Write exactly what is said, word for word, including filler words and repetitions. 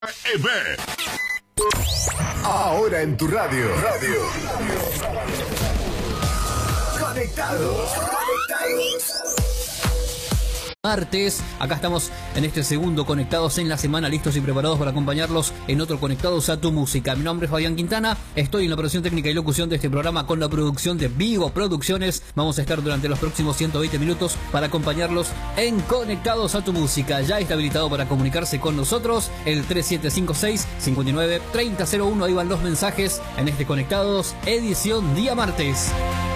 E B. Ahora en tu radio. Radio. Conectados. Conectados. Martes, acá estamos en este segundo Conectados en la semana, listos y preparados para acompañarlos en otro Conectados a tu música. Mi nombre es Fabián Quintana, estoy en la operación técnica y locución de este programa con la producción de Vigo Producciones. Vamos a estar durante los próximos ciento veinte minutos para acompañarlos en Conectados a tu música. Ya está habilitado para comunicarse con nosotros el tres siete cinco seis, cinco nueve, tres cero cero uno. Ahí van los mensajes en este Conectados edición día martes.